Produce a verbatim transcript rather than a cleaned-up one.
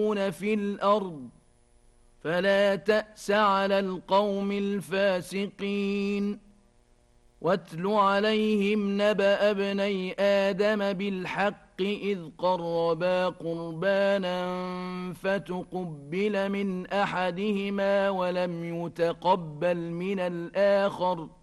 في الأرض فلا تأس على القوم الفاسقين واتل عليهم نبأ ابني آدم بالحق إذ قربا قربانا فتقبل من أحدهما ولم يتقبل من الآخر